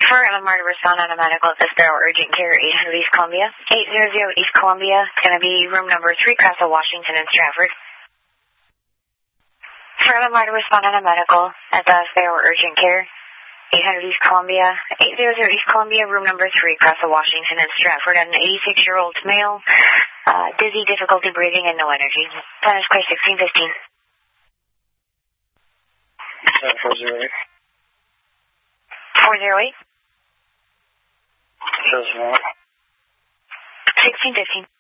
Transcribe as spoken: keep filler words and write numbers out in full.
For Lamar to respond on a medical at the Sparrow Urgent Care, eight hundred East Columbia. eight hundred East Columbia. It's going to be room number three, Castle Washington in Stratford. For Lamar to respond on a medical at the Sparrow Urgent Care, eight hundred East Columbia. eight hundred East Columbia, room number three, Castle Washington in Stratford. An eighty-six-year-old male, uh, dizzy, difficulty breathing, and no energy. Spanish Clay sixteen fifteen. four zero eight. four zero eight. Just one. sixteen fifteen.